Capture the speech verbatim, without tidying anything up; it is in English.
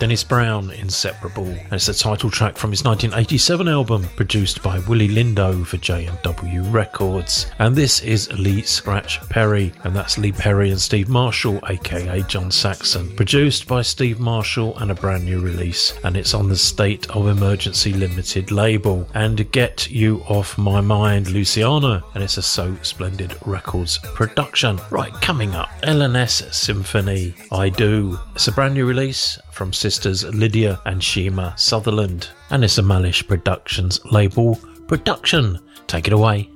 Dennis Brown, Inseparable. And it's the title track from his nineteen eighty-seven album, produced by Willie Lindo for J and W Records. And this is Lee Scratch Perry, and that's Lee Perry and Steve Marshall, aka John Saxon. Produced by Steve Marshall and a brand new release, and it's on the State of Emergency Limited label. And Get You Off My Mind, Luciana, and it's a So Splendid Records production. Right, coming up, L and S Symphony, I Do. It's a brand new release from sisters Lydia and Shima Sutherland, and it's a Malish Productions label production. Take it away.